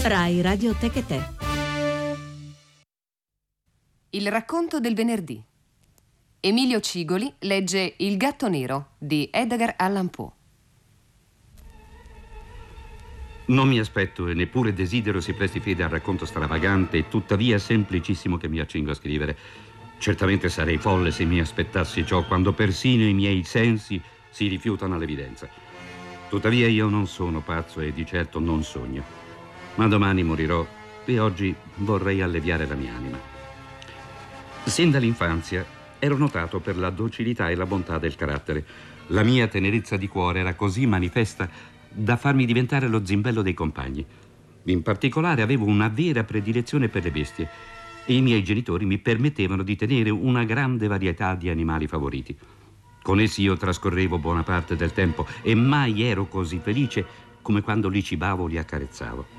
Rai Radio Tech e Te. Il racconto del venerdì. Emilio Cigoli legge Il gatto nero di Edgar Allan Poe. Non mi aspetto e neppure desidero si presti fede al racconto stravagante e tuttavia semplicissimo che mi accingo a scrivere. Certamente sarei folle se mi aspettassi ciò quando persino i miei sensi si rifiutano all'evidenza. Tuttavia io non sono pazzo e di certo non sogno. Ma domani morirò e oggi vorrei alleviare la mia anima. Sin dall'infanzia ero notato per la docilità e la bontà del carattere. La mia tenerezza di cuore era così manifesta da farmi diventare lo zimbello dei compagni. In particolare avevo una vera predilezione per le bestie e i miei genitori mi permettevano di tenere una grande varietà di animali favoriti. Con essi io trascorrevo buona parte del tempo e mai ero così felice come quando li cibavo o li accarezzavo.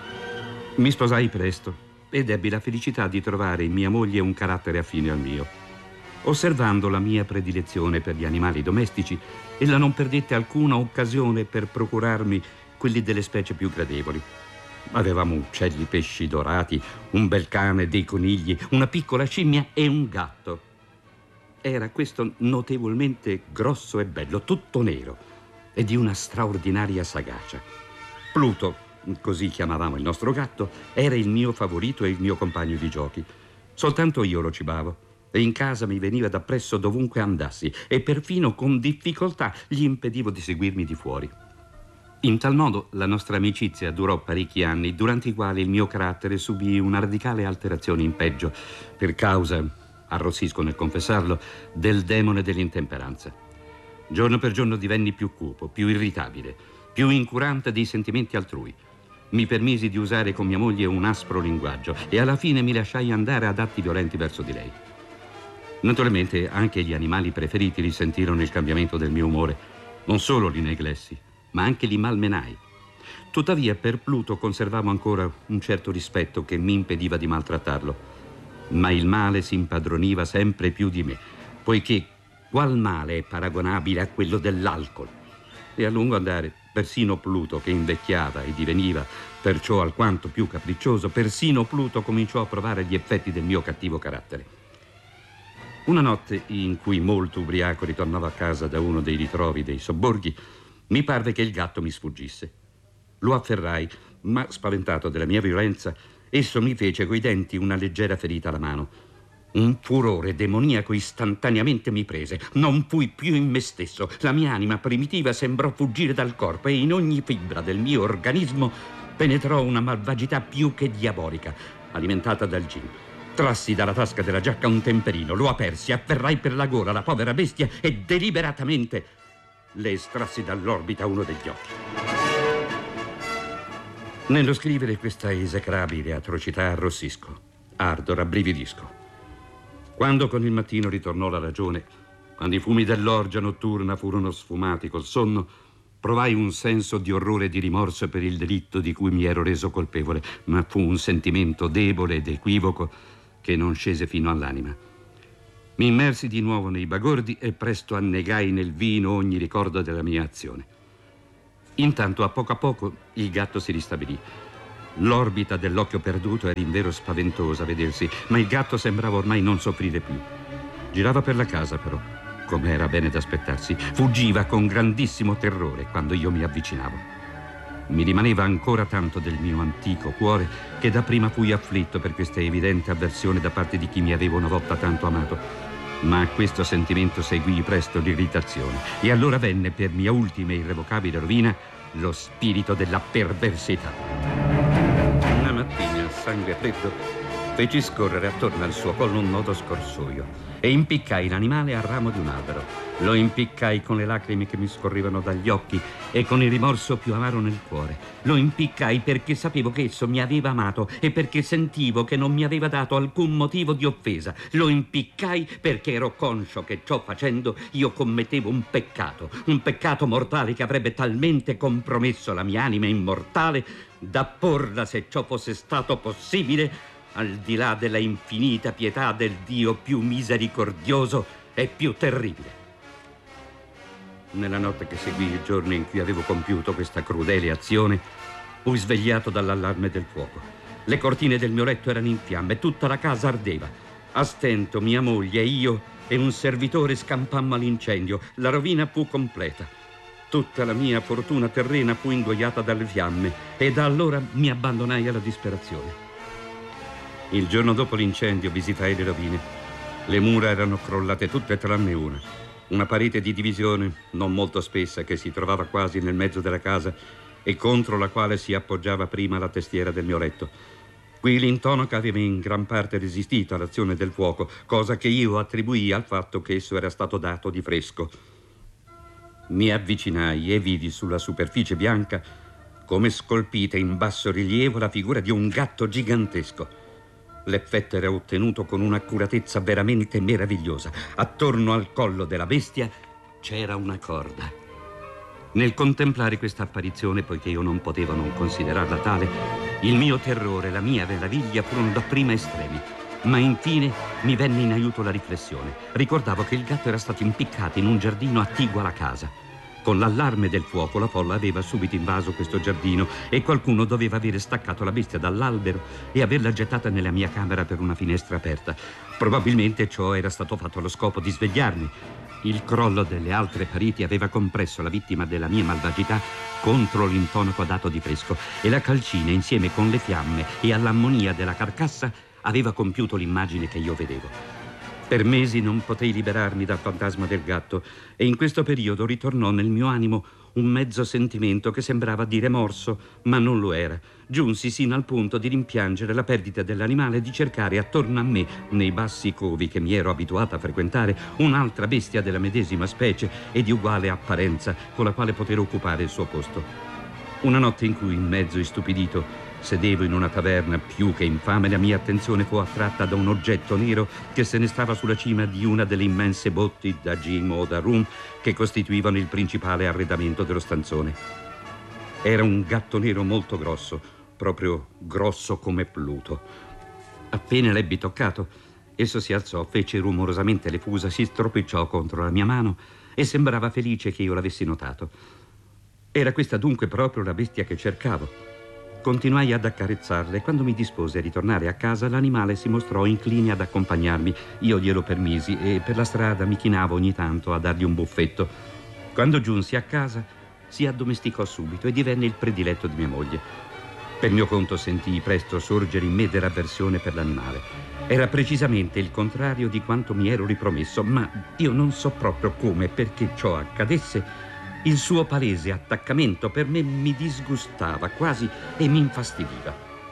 Mi sposai presto ed ebbi la felicità di trovare in mia moglie un carattere affine al mio. Osservando la mia predilezione per gli animali domestici, ella non perdette alcuna occasione per procurarmi quelli delle specie più gradevoli. Avevamo uccelli, pesci dorati, un bel cane, dei conigli, una piccola scimmia e un gatto. Era questo notevolmente grosso e bello, tutto nero e di una straordinaria sagacia. Pluto, così chiamavamo il nostro gatto, era il mio favorito e il mio compagno di giochi. Soltanto io lo cibavo e in casa mi veniva dappresso dovunque andassi e perfino con difficoltà gli impedivo di seguirmi di fuori. In tal modo la nostra amicizia durò parecchi anni, durante i quali il mio carattere subì una radicale alterazione in peggio per causa, arrossisco nel confessarlo, del demone dell'intemperanza. Giorno per giorno divenni più cupo, più irritabile, più incurante dei sentimenti altrui. Mi permisi di usare con mia moglie un aspro linguaggio e alla fine mi lasciai andare ad atti violenti verso di lei. Naturalmente anche gli animali preferiti risentirono il cambiamento del mio umore. Non solo li neglessi, ma anche li malmenai. Tuttavia per Pluto conservavo ancora un certo rispetto che mi impediva di maltrattarlo. Ma il male si impadroniva sempre più di me, poiché qual male è paragonabile a quello dell'alcol? E a lungo andare persino Pluto, che invecchiava e diveniva perciò alquanto più capriccioso, persino Pluto cominciò a provare gli effetti del mio cattivo carattere. Una notte in cui molto ubriaco ritornavo a casa da uno dei ritrovi dei sobborghi, mi parve che il gatto mi sfuggisse. Lo afferrai, ma spaventato della mia violenza, esso mi fece coi denti una leggera ferita alla mano. Un furore demoniaco istantaneamente mi prese. Non fui più in me stesso. La mia anima primitiva sembrò fuggire dal corpo e in ogni fibra del mio organismo penetrò una malvagità più che diabolica, alimentata dal gin. Trassi dalla tasca della giacca un temperino, lo apersi, afferrai per la gola la povera bestia e deliberatamente le estrassi dall'orbita uno degli occhi. Nello scrivere questa esecrabile atrocità arrossisco, ardo, rabbrividisco. Quando con il mattino ritornò la ragione, quando i fumi dell'orgia notturna furono sfumati col sonno, provai un senso di orrore e di rimorso per il delitto di cui mi ero reso colpevole, ma fu un sentimento debole ed equivoco che non scese fino all'anima. Mi immersi di nuovo nei bagordi e presto annegai nel vino ogni ricordo della mia azione. Intanto, a poco il gatto si ristabilì. L'orbita dell'occhio perduto era invero spaventosa a vedersi, ma il gatto sembrava ormai non soffrire più. Girava per la casa, però, come era bene d'aspettarsi. Fuggiva con grandissimo terrore quando io mi avvicinavo. Mi rimaneva ancora tanto del mio antico cuore che dapprima fui afflitto per questa evidente avversione da parte di chi mi aveva una volta tanto amato. Ma a questo sentimento seguì presto l'irritazione e allora venne per mia ultima e irrevocabile rovina lo spirito della perversità. Una mattina, a sangue freddo, feci scorrere attorno al suo collo un nodo scorsoio e impiccai l'animale al ramo di un albero. Lo impiccai con le lacrime che mi scorrevano dagli occhi e con il rimorso più amaro nel cuore. Lo impiccai perché sapevo che esso mi aveva amato e perché sentivo che non mi aveva dato alcun motivo di offesa. Lo impiccai perché ero conscio che ciò facendo io commettevo un peccato mortale che avrebbe talmente compromesso la mia anima immortale da porla, se ciò fosse stato possibile, al di là della infinita pietà del Dio più misericordioso e più terribile. Nella notte che seguì il giorno in cui avevo compiuto questa crudele azione, Fui svegliato dall'allarme del fuoco. Le cortine del mio letto erano in fiamme, tutta la casa ardeva. A stento, mia moglie, io e un servitore scampammo all'incendio. La rovina fu completa. Tutta la mia fortuna terrena fu ingoiata dalle fiamme e da allora mi abbandonai alla disperazione. Il giorno dopo l'incendio visitai le rovine. Le mura erano crollate tutte tranne una parete di divisione non molto spessa che si trovava quasi nel mezzo della casa e contro la quale si appoggiava prima la testiera del mio letto. Qui l'intonaco aveva in gran parte resistito all'azione del fuoco, cosa che io attribuii al fatto che esso era stato dato di fresco. Mi avvicinai e vidi sulla superficie bianca, come scolpita in basso rilievo, la figura di un gatto gigantesco. L'effetto era ottenuto con un'accuratezza veramente meravigliosa. Attorno al collo della bestia c'era una corda. Nel contemplare questa apparizione, poiché io non potevo non considerarla tale, il mio terrore e la mia meraviglia furono dapprima estremi. Ma infine mi venne in aiuto la riflessione. Ricordavo che il gatto era stato impiccato in un giardino attiguo alla casa. Con l'allarme del fuoco la folla aveva subito invaso questo giardino e qualcuno doveva avere staccato la bestia dall'albero e averla gettata nella mia camera per una finestra aperta. Probabilmente ciò era stato fatto allo scopo di svegliarmi. Il crollo delle altre pareti aveva compresso la vittima della mia malvagità contro l'intonaco dato di fresco e la calcina, insieme con le fiamme e all'ammonia della carcassa, aveva compiuto l'immagine che io vedevo. Per mesi non potei liberarmi dal fantasma del gatto e in questo periodo ritornò nel mio animo un mezzo sentimento che sembrava di remorso, ma non lo era. Giunsi sino al punto di rimpiangere la perdita dell'animale e di cercare attorno a me, nei bassi covi che mi ero abituato a frequentare, un'altra bestia della medesima specie e di uguale apparenza con la quale poter occupare il suo posto. Una notte in cui, mezzo istupidito, sedevo in una taverna più che infame, la mia attenzione fu attratta da un oggetto nero che se ne stava sulla cima di una delle immense botti da gin o da rum che costituivano il principale arredamento dello stanzone. Era un gatto nero molto grosso, proprio grosso come Pluto. Appena l'ebbi toccato, esso si alzò, fece rumorosamente le fusa, si stropicciò contro la mia mano e sembrava felice che io l'avessi notato. Era questa dunque proprio la bestia che cercavo. Continuai ad accarezzarla e quando mi dispose a ritornare a casa l'animale si mostrò incline ad accompagnarmi. Io glielo permisi e per la strada mi chinavo ogni tanto a dargli un buffetto. Quando giunsi a casa si addomesticò subito e divenne il prediletto di mia moglie. Per mio conto sentii presto sorgere in me dell'avversione per l'animale. Era precisamente il contrario di quanto mi ero ripromesso, ma io non so proprio come e perché ciò accadesse. Il suo palese attaccamento per me mi disgustava quasi e mi infastidiva.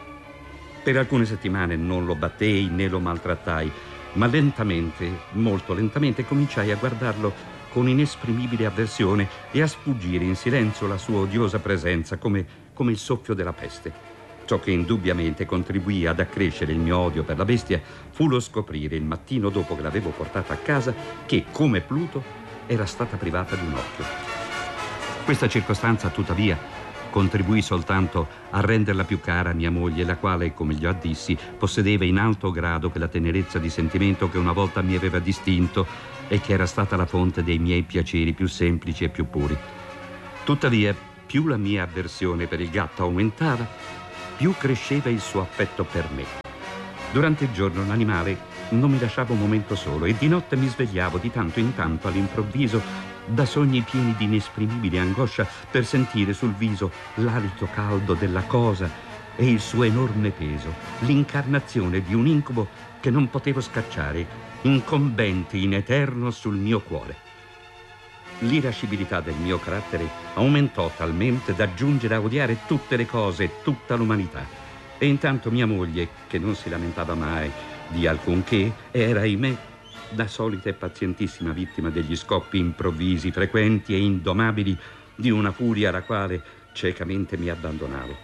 Per alcune settimane non lo battei né lo maltrattai, ma lentamente, molto lentamente, cominciai a guardarlo con inesprimibile avversione e a sfuggire in silenzio la sua odiosa presenza come il soffio della peste. Ciò che indubbiamente contribuì ad accrescere il mio odio per la bestia fu lo scoprire il mattino dopo che l'avevo portata a casa che, come Pluto, era stata privata di un occhio. Questa circostanza, tuttavia, contribuì soltanto a renderla più cara a mia moglie, la quale, come gli addissi, possedeva in alto grado quella tenerezza di sentimento che una volta mi aveva distinto e che era stata la fonte dei miei piaceri più semplici e più puri. Tuttavia, più la mia avversione per il gatto aumentava, più cresceva il suo affetto per me. Durante il giorno l'animale non mi lasciava un momento solo e di notte mi svegliavo di tanto in tanto all'improvviso da sogni pieni di inesprimibile angoscia per sentire sul viso l'alito caldo della cosa e il suo enorme peso, l'incarnazione di un incubo che non potevo scacciare, incombente in eterno sul mio cuore. L'irascibilità del mio carattere aumentò talmente da giungere a odiare tutte le cose e tutta l'umanità. E intanto mia moglie, che non si lamentava mai di alcunché, era, ahimè, da solita e pazientissima vittima degli scoppi improvvisi, frequenti e indomabili di una furia alla quale ciecamente mi abbandonavo.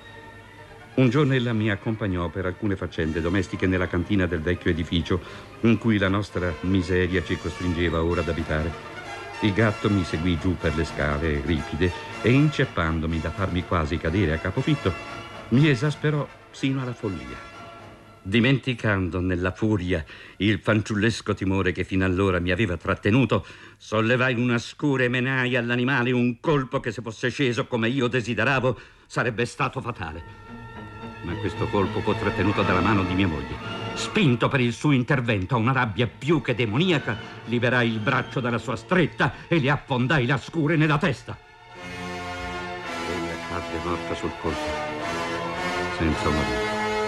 Un giorno ella mi accompagnò per alcune faccende domestiche nella cantina del vecchio edificio in cui la nostra miseria ci costringeva ora ad abitare. Il gatto mi seguì giù per le scale ripide e, inceppandomi da farmi quasi cadere a capofitto, mi esasperò sino alla follia. Dimenticando nella furia il fanciullesco timore che fino allora mi aveva trattenuto, sollevai una scura e menai all'animale un colpo che, se fosse sceso come io desideravo, sarebbe stato fatale. Ma questo colpo fu trattenuto dalla mano di mia moglie. Spinto per il suo intervento a una rabbia più che demoniaca, liberai il braccio dalla sua stretta e le affondai la scure nella testa. Ella cadde morta sul colpo, senza morire.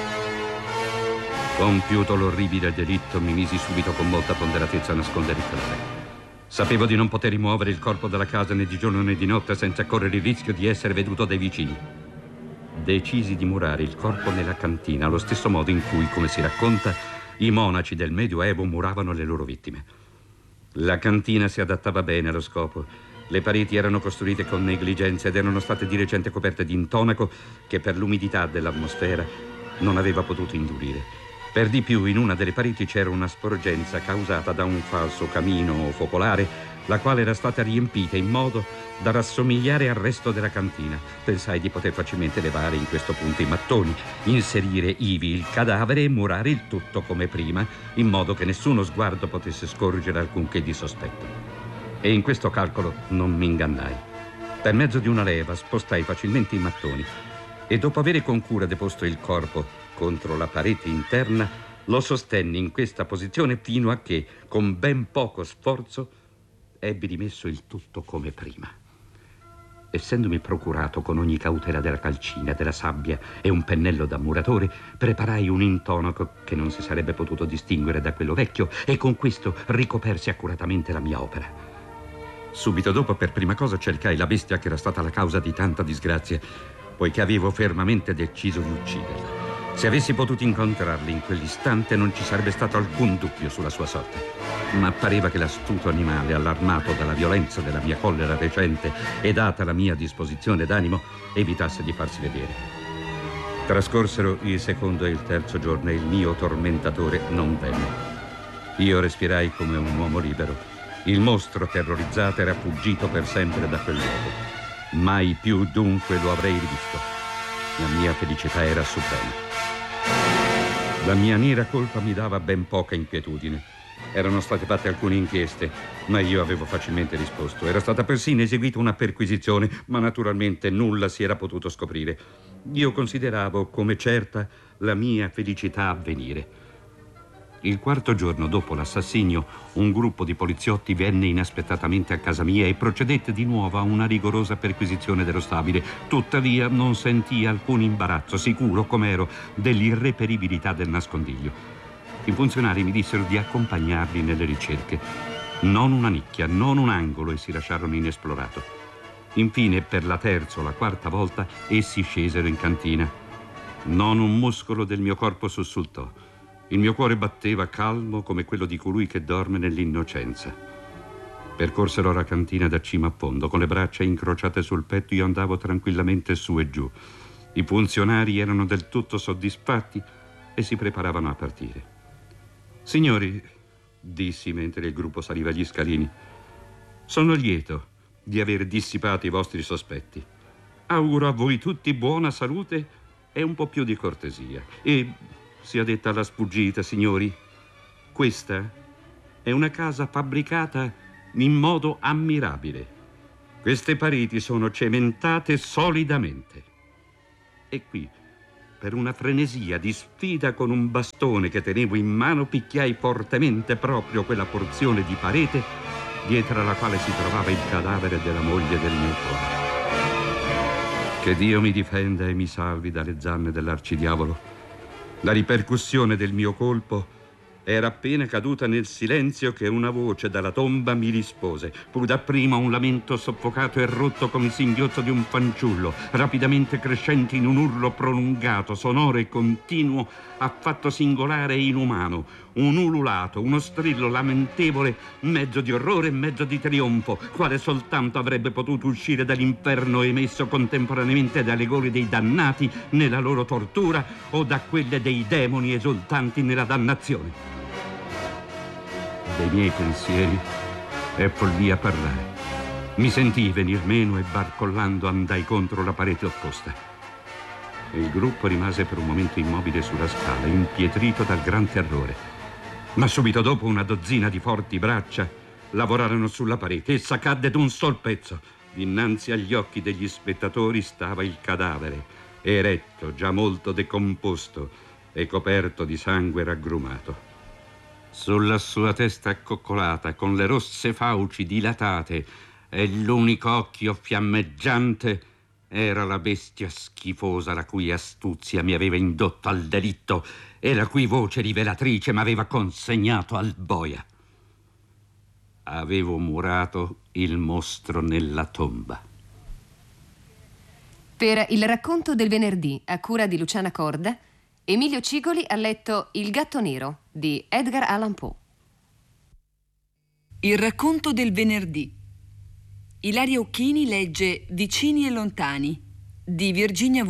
Compiuto l'orribile delitto, mi misi subito con molta ponderatezza a nascondere il cadavere. Sapevo di non poter rimuovere il corpo dalla casa né di giorno né di notte senza correre il rischio di essere veduto dai vicini. Decisi di murare il corpo nella cantina, allo stesso modo in cui, come si racconta, i monaci del Medioevo muravano le loro vittime. La cantina si adattava bene allo scopo. Le pareti erano costruite con negligenza ed erano state di recente coperte di intonaco che per l'umidità dell'atmosfera non aveva potuto indurire. Per di più, in una delle pareti c'era una sporgenza causata da un falso camino focolare, la quale era stata riempita in modo da rassomigliare al resto della cantina. Pensai di poter facilmente levare in questo punto i mattoni, inserire ivi il cadavere e murare il tutto come prima, in modo che nessuno sguardo potesse scorgere alcunché di sospetto. E in questo calcolo non mi ingannai. Per mezzo di una leva spostai facilmente i mattoni e dopo avere con cura deposto il corpo contro la parete interna, lo sostenni in questa posizione fino a che, con ben poco sforzo, ebbi rimesso il tutto come prima. Essendomi procurato con ogni cautela della calcina, della sabbia e un pennello da muratore, preparai un intonaco che non si sarebbe potuto distinguere da quello vecchio e con questo ricopersi accuratamente la mia opera. Subito dopo, per prima cosa, cercai la bestia che era stata la causa di tanta disgrazia, poiché avevo fermamente deciso di ucciderla. Se avessi potuto incontrarli in quell'istante non ci sarebbe stato alcun dubbio sulla sua sorte. Ma pareva che l'astuto animale, allarmato dalla violenza della mia collera recente e data la mia disposizione d'animo, evitasse di farsi vedere. Trascorsero il secondo e il terzo giorno e il mio tormentatore non venne. Io respirai come un uomo libero. Il mostro, terrorizzato, era fuggito per sempre da quel luogo. Mai più dunque lo avrei rivisto. La mia felicità era suprema. La mia nera colpa mi dava ben poca inquietudine. Erano state fatte alcune inchieste, ma io avevo facilmente risposto. Era stata persino eseguita una perquisizione, ma naturalmente nulla si era potuto scoprire. Io consideravo come certa la mia felicità a venire. Il quarto giorno dopo l'assassinio, un gruppo di poliziotti venne inaspettatamente a casa mia e procedette di nuovo a una rigorosa perquisizione dello stabile. Tuttavia non sentii alcun imbarazzo, sicuro com'ero dell'irreperibilità del nascondiglio. I funzionari mi dissero di accompagnarli nelle ricerche. Non una nicchia, non un angolo essi lasciarono inesplorato. Infine, per la terza o la quarta volta, essi scesero in cantina. Non un muscolo del mio corpo sussultò. Il mio cuore batteva calmo come quello di colui che dorme nell'innocenza. Percorsero la cantina da cima a fondo. Con le braccia incrociate sul petto io andavo tranquillamente su e giù. I funzionari erano del tutto soddisfatti e si preparavano a partire. Signori, dissi mentre il gruppo saliva gli scalini, sono lieto di aver dissipato i vostri sospetti. Auguro a voi tutti buona salute e un po' più di cortesia. E, sia detta alla sfuggita, signori, questa è una casa fabbricata in modo ammirabile. Queste pareti sono cementate solidamente. E qui, per una frenesia di sfida con un bastone che tenevo in mano, picchiai fortemente proprio quella porzione di parete dietro alla quale si trovava il cadavere della moglie del mio cuore. Che Dio mi difenda e mi salvi dalle zanne dell'arcidiavolo. La ripercussione del mio colpo era appena caduta nel silenzio che una voce dalla tomba mi rispose. Fu dapprima un lamento soffocato e rotto come il singhiozzo di un fanciullo, rapidamente crescente in un urlo prolungato, sonoro e continuo, affatto singolare e inumano. Un ululato, uno strillo lamentevole, mezzo di orrore e mezzo di trionfo, quale soltanto avrebbe potuto uscire dall'inferno emesso contemporaneamente dalle gole dei dannati nella loro tortura o da quelle dei demoni esultanti nella dannazione. Dei miei pensieri è follia parlare. Mi sentii venir meno e barcollando andai contro la parete opposta. Il gruppo rimase per un momento immobile sulla scala, impietrito dal gran terrore. Ma subito dopo una dozzina di forti braccia lavorarono sulla parete. Essa cadde d'un sol pezzo. Dinanzi agli occhi degli spettatori stava il cadavere, eretto, già molto decomposto e coperto di sangue raggrumato. Sulla sua testa accoccolata, con le rosse fauci dilatate e l'unico occhio fiammeggiante, era la bestia schifosa la cui astuzia mi aveva indotto al delitto e la cui voce rivelatrice m'aveva consegnato al boia. Avevo murato il mostro nella tomba. Per il racconto del venerdì, a cura di Luciana Corda, Emilio Cigoli ha letto Il gatto nero di Edgar Allan Poe. Il racconto del venerdì. Ilaria Occhini legge Vicini e lontani di Virginia